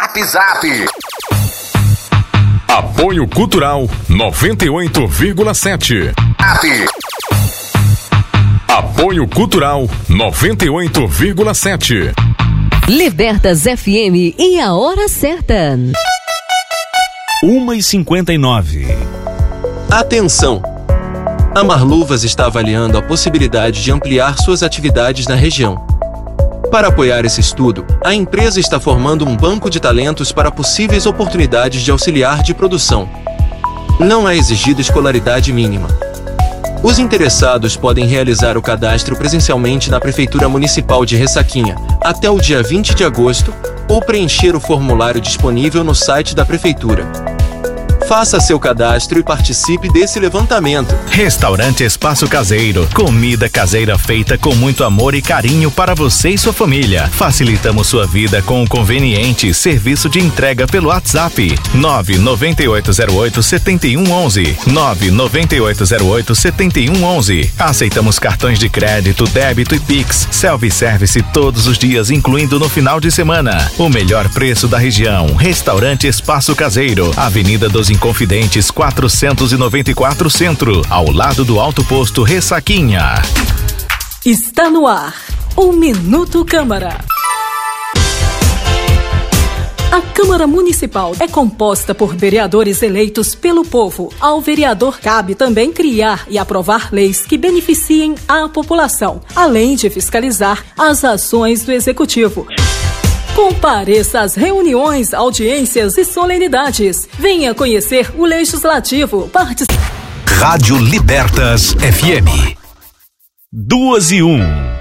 Zap. Apoio Cultural 98,7. Apoio Cultural 98,7. Libertas FM e a hora certa. 1h59. Atenção! A Marluvas está avaliando a possibilidade de ampliar suas atividades na região. Para apoiar esse estudo, a empresa está formando um banco de talentos para possíveis oportunidades de auxiliar de produção. Não é exigida escolaridade mínima. Os interessados podem realizar o cadastro presencialmente na Prefeitura Municipal de Ressaquinha até o dia 20 de agosto ou preencher o formulário disponível no site da Prefeitura. Faça seu cadastro e participe desse levantamento. Restaurante Espaço Caseiro. Comida caseira feita com muito amor e carinho para você e sua família. Facilitamos sua vida com um conveniente serviço de entrega pelo WhatsApp 99808-7111. 99808-7111. Aceitamos cartões de crédito, débito e Pix. Self-service todos os dias, incluindo no final de semana. O melhor preço da região. Restaurante Espaço Caseiro. Avenida dos Inconfidentes 494 Centro, ao lado do Alto Posto Ressaquinha. Está no ar o Minuto Câmara. A Câmara Municipal é composta por vereadores eleitos pelo povo. Ao vereador cabe também criar e aprovar leis que beneficiem a população, além de fiscalizar as ações do Executivo. Compareça às reuniões, audiências e solenidades. Venha conhecer o Legislativo. Rádio Libertas FM. 2:01.